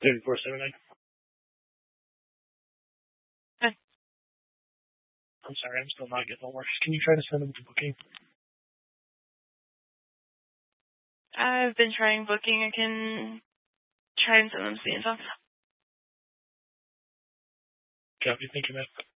3479. Hi. I'm sorry, I'm still not getting the works. Can you try to send them to booking? I've been trying booking. I can try and send them to the inbox. Copy. Thank you, man.